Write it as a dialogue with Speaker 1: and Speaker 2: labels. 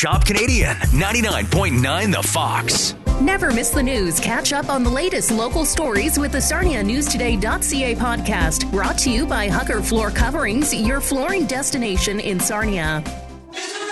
Speaker 1: Shop Canadian, 99.9 The Fox.
Speaker 2: Never miss the news. Catch up on the latest local stories with the SarniaNewsToday.ca podcast, brought to you by Hugger Floor Coverings, your flooring destination in Sarnia.